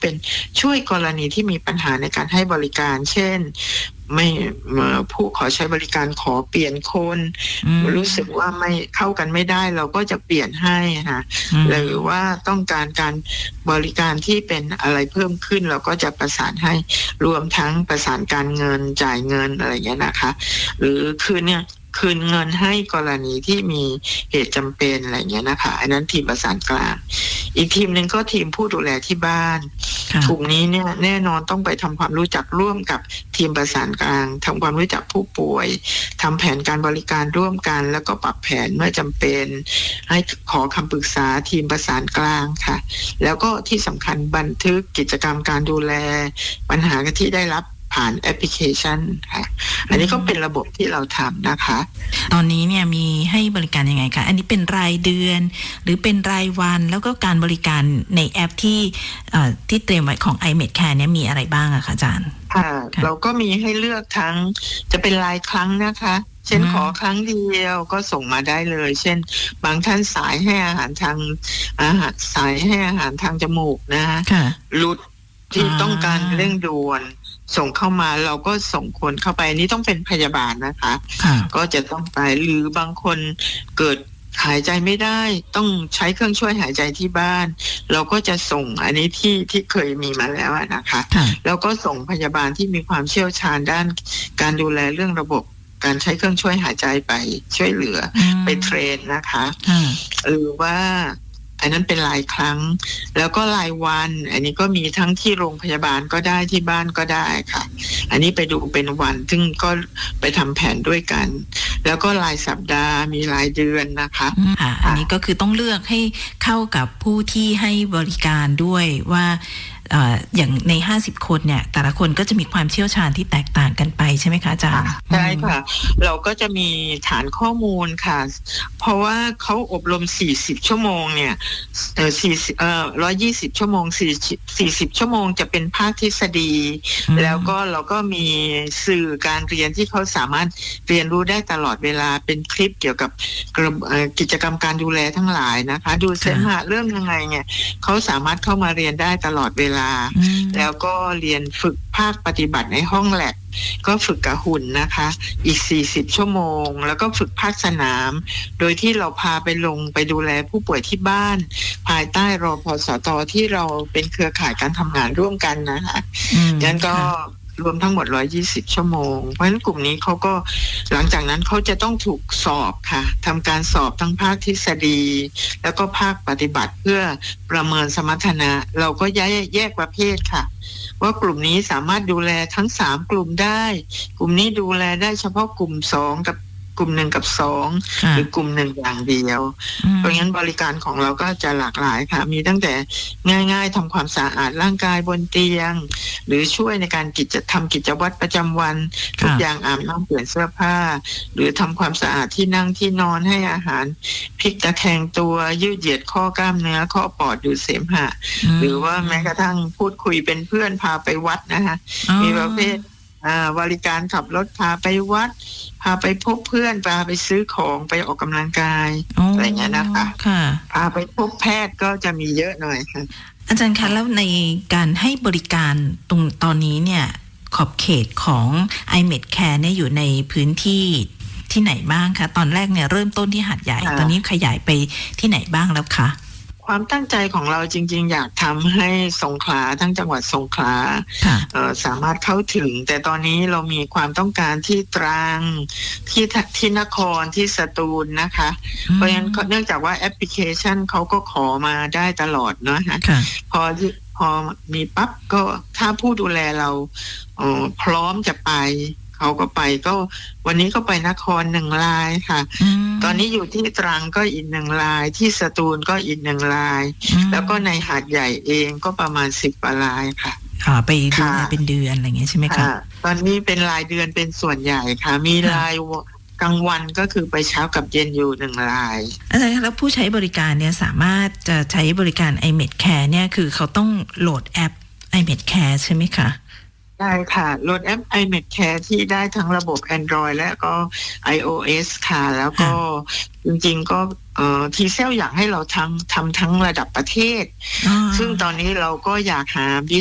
เป็นช่วยกรณีที่มีปัญหาในการให้บริการเช่นไม่ผู้ขอใช้บริการขอเปลี่ยนคนรู้สึกว่าไม่เข้ากันไม่ได้เราก็จะเปลี่ยนให้ค่ะหรือว่าต้องการการบริการที่เป็นอะไรเพิ่มขึ้นเราก็จะประสานให้รวมทั้งประสานการเงินจ่ายเงินอะไรอย่างเงี้ยนะคะหรือคืนเงินให้กรณีที่มีเหตุจำเป็นอะไรเงี้ยนะคะอันนั้นทีมประสานกลางอีกทีมหนึ่งก็ทีมผู้ดูแลที่บ้านกลุ่มนี้เนี่ยแน่นอนต้องไปทำความรู้จักร่วมกับทีมประสานกลางทำความรู้จักผู้ป่วยทำแผนการบริการร่วมกันแล้วก็ปรับแผนเมื่อจำเป็นให้ขอคำปรึกษาทีมประสานกลางค่ะแล้วก็ที่สำคัญบันทึกกิจกรรมการดูแลปัญหาที่ได้รับผ่านแอปพลิเคชันค่ะอันนี้ก็เป็นระบบที่เราทำนะคะตอนนี้เนี่ยมีให้บริการยังไงคะอันนี้เป็นรายเดือนหรือเป็นรายวันแล้วก็การบริการในแอปที่เตรียมไว้ของ iMedCare เนี่ยมีอะไรบ้างอะคะอาจารย์ค่ะเราก็มีให้เลือกทั้งจะเป็นรายครั้งนะคะเช่นขอครั้งเดียวก็ส่งมาได้เลยเช่นบางท่านสายให้อาหารทางจมูกนะคะหลุดที่ต้องการเร่งด่วนส่งเข้ามาเราก็ส่งคนเข้าไปนี่ต้องเป็นพยาบาลนะคะก็จะต้องไปหรือบางคนเกิดหายใจไม่ได้ต้องใช้เครื่องช่วยหายใจที่บ้านเราก็จะส่งอันนี้ที่เคยมีมาแล้วนะคะแล้วก็ส่งพยาบาลที่มีความเชี่ยวชาญด้านการดูแลเรื่องระบบการใช้เครื่องช่วยหายใจไปช่วยเหลือไปเทรนนะคะหรือว่าอันนั้นเป็นรายครั้งแล้วก็รายวันอันนี้ก็มีทั้งที่โรงพยาบาลก็ได้ที่บ้านก็ได้ค่ะอันนี้ไปดูเป็นวันซึ่งก็ไปทำแผนด้วยกันแล้วก็รายสัปดาห์มีรายเดือนนะคะอันนี้ก็คือต้องเลือกให้เข้ากับผู้ที่ให้บริการด้วยว่าอย่างใน50คนเนี่ยแต่ละคนก็จะมีความเชี่ยวชาญที่แตกต่างกันไปใช่ไหมคะอาจารย์ใช่ค่ะเราก็จะมีฐานข้อมูลค่ะเพราะว่าเขาอบรม40ชั่วโมงเนี่ย120ชั่วโมง40ชั่วโมงจะเป็นภาคทฤษฎีแล้วก็เราก็มีสื่อการเรียนที่เขาสามารถเรียนรู้ได้ตลอดเวลาเป็นคลิปเกี่ยวกับกิจกรรมการดูแลทั้งหลายนะคะดูเสมหะเริ่มยังไงเนี่ยเขาสามารถเข้ามาเรียนได้ตลอดเวลาแล้วก็เรียนฝึกภาคปฏิบัติในห้องแลบก็ฝึกกับหุ่นนะคะอีก40ชั่วโมงแล้วก็ฝึกภาคสนามโดยที่เราพาไปดูแลผู้ป่วยที่บ้านภายใต้รพสตที่เราเป็นเครือข่ายการทำงานร่วมกันนะคะงั้นก็รวมทั้งหมด120ชั่วโมงเพราะฉะนั้นกลุ่มนี้เขาก็หลังจากนั้นเขาจะต้องถูกสอบค่ะทำการสอบทั้งภาคทฤษฎีแล้วก็ภาคปฏิบัติเพื่อประเมินสมรรถนะเราก็แยกประเภทค่ะว่ากลุ่มนี้สามารถดูแลทั้ง3กลุ่มได้กลุ่มนี้ดูแลได้เฉพาะกลุ่ม2กับกลุ่ม1กับ2หรือกลุ่ม1อย่างเดียวเพราะงั้นบริการของเราก็จะหลากหลายค่ะมีตั้งแต่ง่ายๆทำความสะอาดร่างกายบนเตียงหรือช่วยในการทำกิจวัตรประจำวันทุกอย่างอาบน้ำเปลี่ยนเสื้อผ้าหรือทำความสะอาดที่นั่งที่นอนให้อาหารพลิกตะแคงตัวยืดเหยียดข้อกล้ามเนื้อข้อปอดดูดเสมหะหรือว่าแม้กระทั่งพูดคุยเป็นเพื่อนพาไปวัดนะคะมีประเภทบริการขับรถพาไปวัดพาไปพบเพื่อนพาไปซื้อของไปออกกำลังกายอะไรเงี้ยนะคะพาไปพบแพทย์ก็จะมีเยอะหน่อยค่ะอาจารย์คะแล้วในการให้บริการตอนนี้เนี่ยขอบเขตของ iMedCare เนี่ยอยู่ในพื้นที่ที่ไหนบ้างคะตอนแรกเนี่ยเริ่มต้นที่หาดใหญ่ตอนนี้ขยายไปที่ไหนบ้างแล้วคะความตั้งใจของเราจริงๆอยากทำให้สงขลาทั้งจังหวัดสงขลาสามารถเข้าถึงแต่ตอนนี้เรามีความต้องการที่ตรังที่นครที่สตูลนะคะเพราะฉะนั้นเนื่องจากว่าแอปพลิเคชันเขาก็ขอมาได้ตลอดเนาะพอมีปั๊บก็ถ้าผู้ดูแลเราพร้อมจะไปเขาก็ไปก็วันนี้ก็ไปนคร1รายค่ะตอนนี้อยู่ที่ตรังก็อีก1รายที่สตูลก็อีก1รายแล้วก็ในหาดใหญ่เองก็ประมาณ10 กว่ารายค่ะไปดูเป็นเดือนอะไรอย่างเงี้ยใช่ไหมคะตอนนี้เป็นรายเดือนเป็นส่วนใหญ่ค่ะมีรายกลางวันก็คือไปเช้ากับเย็นอยู่1รายอาจารย์แล้วผู้ใช้บริการเนี่ยสามารถจะใช้บริการ iMedCare เนี่ยคือเขาต้องโหลดแอป iMedCare ใช่ไหมคะใได้ค่ะโหลดแอป iMed Care ที่ได้ทั้งระบบ Android และก็ iOS ค่ะแล้วก็จริงๆก็ทีเซลอยากให้เราทำทั้งระดับประเทศซึ่งตอนนี้เราก็อยากหา